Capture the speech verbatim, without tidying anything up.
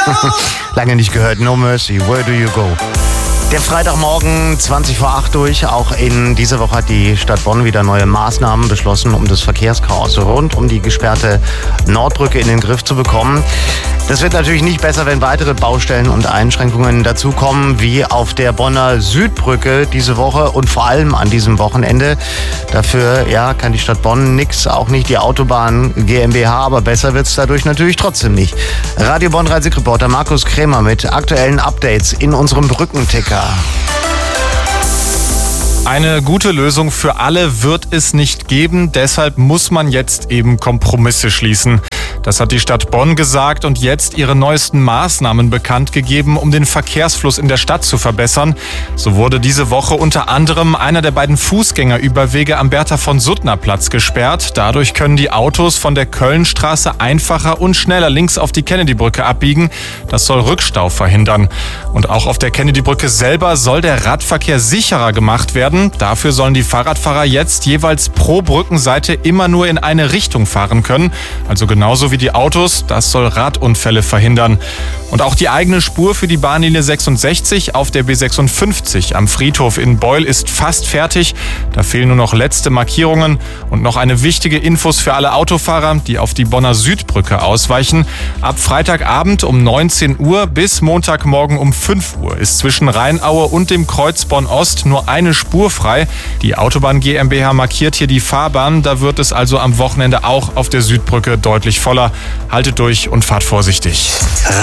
Lange nicht gehört. No Mercy, where do you go? Der Freitagmorgen zwanzig vor acht durch. Auch in dieser Woche hat die Stadt Bonn wieder neue Maßnahmen beschlossen, um das Verkehrschaos rund um die gesperrte Nordbrücke in den Griff zu bekommen. Das wird natürlich nicht besser, wenn weitere Baustellen und Einschränkungen dazukommen, wie auf der Bonner Südbrücke diese Woche und vor allem an diesem Wochenende. Dafür ja, kann die Stadt Bonn nix, auch nicht die Autobahn GmbH, aber besser wird es dadurch natürlich trotzdem nicht. Radio Bonn drei-Reporter Markus Krämer mit aktuellen Updates in unserem Brückenticker. Eine gute Lösung für alle wird es nicht geben, deshalb muss man jetzt eben Kompromisse schließen. Das hat die Stadt Bonn gesagt und jetzt ihre neuesten Maßnahmen bekannt gegeben, um den Verkehrsfluss in der Stadt zu verbessern. So wurde diese Woche unter anderem einer der beiden Fußgängerüberwege am Bertha-von-Suttner-Platz gesperrt. Dadurch können die Autos von der Kölnstraße einfacher und schneller links auf die Kennedy-Brücke abbiegen. Das soll Rückstau verhindern. Und auch auf der Kennedy-Brücke selber soll der Radverkehr sicherer gemacht werden. Dafür sollen die Fahrradfahrer jetzt jeweils pro Brückenseite immer nur in eine Richtung fahren können. Also genauso wie die Autos. Das soll Radunfälle verhindern. Und auch die eigene Spur für die Bahnlinie sechsundsechzig auf der B sechsundfünfzig am Friedhof in Beul ist fast fertig. Da fehlen nur noch letzte Markierungen. Und noch eine wichtige Infos für alle Autofahrer, die auf die Bonner Südbrücke ausweichen. Ab Freitagabend um neunzehn Uhr bis Montagmorgen um fünf Uhr ist zwischen Rheinaue und dem Kreuz Bonn-Ost nur eine Spur frei. Die Autobahn GmbH markiert hier die Fahrbahn. Da wird es also am Wochenende auch auf der Südbrücke deutlich voller. Haltet durch und fahrt vorsichtig.